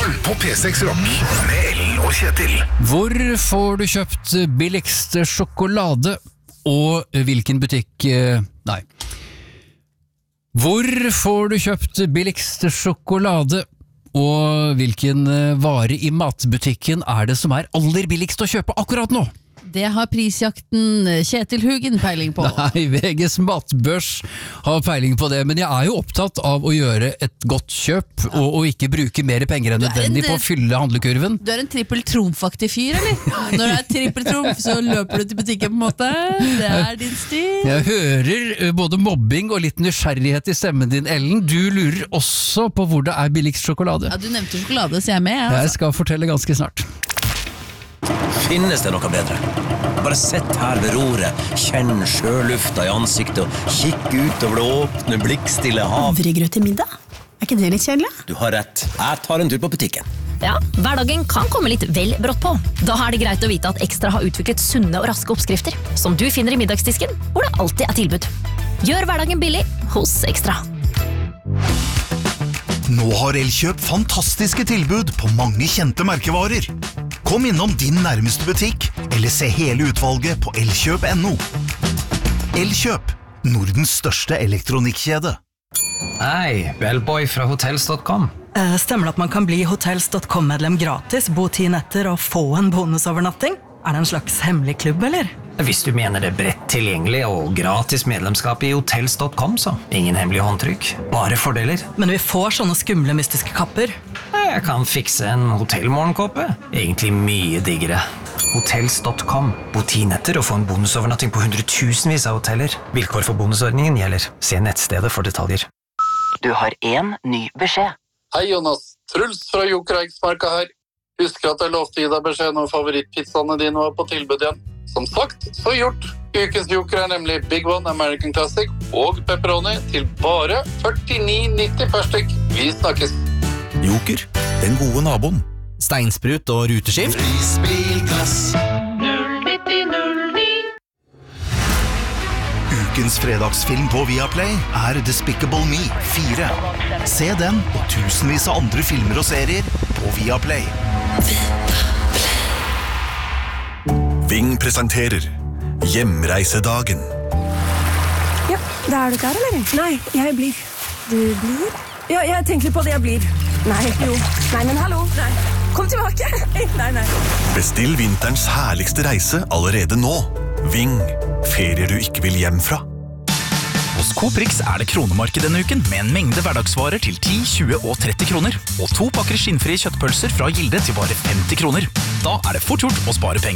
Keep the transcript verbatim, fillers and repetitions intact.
Morgen på P seks Rock med Ellen og Kjetil. Hvor får du kjøpt billigste sjokolade, og hvilken butikk... Nei. Hvor får du kjøpt billigste sjokolade, og hvilken vare i matbutikken er det som er aller billigst å kjøpe akkurat nå? Det har prisjakten Kjetil Hugen peiling på. Nei, V G's matbørs har peiling på det, men jeg er jo opptatt av å gjøre et godt kjøp, ja. og, og ikke bruke mer penger enn nødvendig på å fylle handlekurven. Du er en trippel trumfaktig fyr, eller? Når det er trippel trumf, så løper du til butikken på en måte. Det er din stil. Jeg hører både mobbing og litt nysgjerrighet i stemmen din, Ellen. Du lurer også på hvor det er billigst sjokolade. Ja, du nevnte sjokolade, så jeg er med. Altså. Jeg skal fortelle ganske snart. Finnes det noe bedre? Bare sett her ved roret, kjenn sjølufta i ansiktet og kikk ut over det åpne, blikkstille hav. Havregrøt til middag? Er ikke det litt kjedelig? Du har rett. Jeg tar en tur på butikken. Ja, hverdagen kan komme litt vel brått på. Da er det greit å vite at Ekstra har utviklet sunne og raske oppskrifter, som du finner i middagsdisken, hvor det alltid er tilbud. Gjør hverdagen billig hos Ekstra. Nå har Elkjøp fantastiske tilbud på mange kjente merkevarer. Kom innom din nærmeste butikk, eller se hele utvalget på elkjøp punktum no. Elkjøp, Nordens største elektronikkjede. Hei, Bellboy fra hotels punktum com. Eh, stemmer det at man kan bli hotels punktum com-medlem gratis, bo ti netter og få en bonusovernatting? Er det en slags hemmelig klubb, eller? Hvis du mener det bredt tilgjengelig og gratis medlemskap i hotels punktum com, så ingen hemmelig håndtrykk, bare fordeler. Men vi får sånne skumle mystiske kapper. Jeg kan fikse en hotellmorgenkåpe. Egentlig mye diggere. hotels punktum com. Bo ti netter og få en bonusovernatting på hundretusenvis av hoteller. Vilkår for bonusordningen gjelder. Se nettstedet for detaljer. Du har en ny beskjed. Hei Jonas, Truls fra Joker Eiksmarka her. Husker at jeg lovte å gi deg beskjed når favorittpizzaene dine var på tilbud igjen. Som sagt, så gjort. Ukens Joker er nemlig Big One American Classic og pepperoni til bare førtini nitti per stykk. Vi snakkes. Joker, den gode naboen. Steinsprut og ruteskift. Prisbilklass. null nitti null ni. Ukens fredagsfilm på Viaplay er Despicable Me fire. Se den og tusenvis av andre filmer og serier på Viaplay. Ving presenterer Hjemreisedagen. Ja, da er du klar, eller? Nei, jeg blir. Du blir? Ja, jeg tenker på det jeg blir. Nei, jo. Nei, men hallo. Nei. Kom tilbake. Nei, nei. Bestill vinterens herligste reise allerede nå. Ving. Ferier du ikke vil hjem fra. Hos Coprix er det kronemarked denne uken, med en mengde hverdagsvarer til ti, tjue og tretti kroner. Og to pakker skinnfrie kjøttpølser fra Gilde til bare femti kroner. Da er det fort gjort å spare penger.